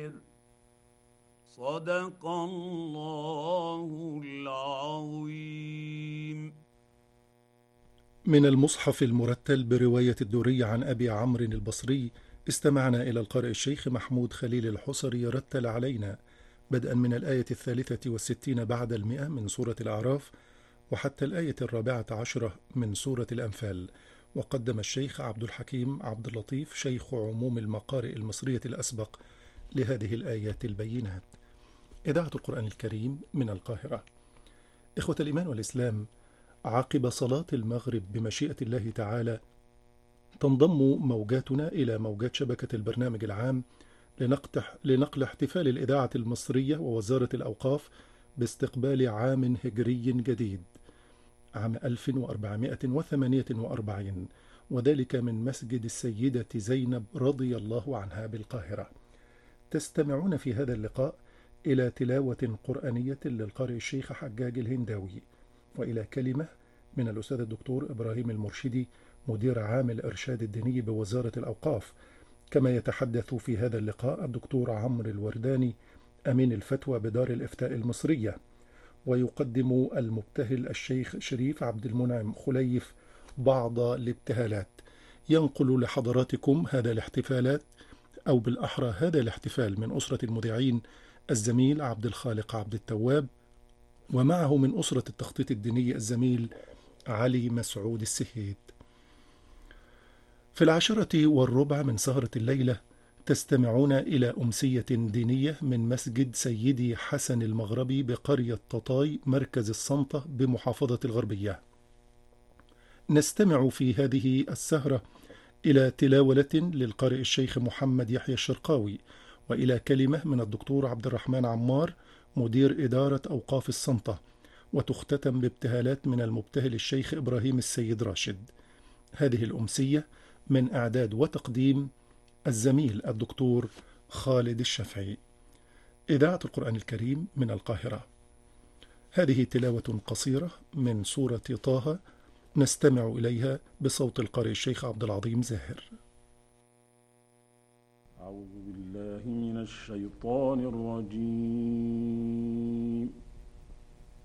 صدق الله العظيم. من المصحف المرتل برواية الدوري عن أبي عمرو البصري، استمعنا إلى القارئ الشيخ محمود خليل الحصري يرتل علينا بدءا من الآية 63 بعد 100 من سورة الأعراف وحتى الآية 14 من سورة الأنفال. وقدم الشيخ عبد الحكيم عبد اللطيف شيخ عموم المقارئ المصرية الأسبق لهذه الآيات البينات. إذاعة القرآن الكريم من القاهرة. إخوة الإيمان والإسلام، عقب صلاة المغرب بمشيئة الله تعالى تنضم موجاتنا إلى موجات شبكة البرنامج العام لنقل احتفال الإذاعة المصرية ووزارة الأوقاف باستقبال عام هجري جديد، عام 1448، وذلك من مسجد السيدة زينب رضي الله عنها بالقاهرة. تستمعون في هذا اللقاء إلى تلاوة قرآنية للقارئ الشيخ حجاج الهنداوي، وإلى كلمة من الأستاذ الدكتور إبراهيم المرشدي مدير عام الإرشاد الديني بوزارة الأوقاف. كما يتحدث في هذا اللقاء الدكتور عمرو الورداني أمين الفتوى بدار الإفتاء المصرية، ويقدم المبتهل الشيخ شريف عبد المنعم خليف بعض الابتهالات. ينقل لحضراتكم هذا الاحتفالات أو بالأحرى هذا الاحتفال من أسرة المذيعين الزميل عبد الخالق عبد التواب، ومعه من أسرة التخطيط الديني الزميل علي مسعود السهيد. في 10:15 من سهرة الليلة تستمعون إلى أمسية دينية من مسجد سيدي حسن المغربي بقرية تطاي مركز السنطة بمحافظة الغربية. نستمع في هذه السهرة إلى تلاوة للقارئ الشيخ محمد يحيى الشرقاوي، وإلى كلمة من الدكتور عبد الرحمن عمار مدير إدارة أوقاف السنطة، وتختتم بابتهالات من المبتهل الشيخ إبراهيم السيد راشد. هذه الأمسية من إعداد وتقديم الزميل الدكتور خالد الشافعي. إذاعة القرآن الكريم من القاهرة. هذه تلاوة قصيرة من سورة طه نستمع إليها بصوت القارئ الشيخ عبد العظيم زاهر. أعوذ بالله من الشيطان الرجيم.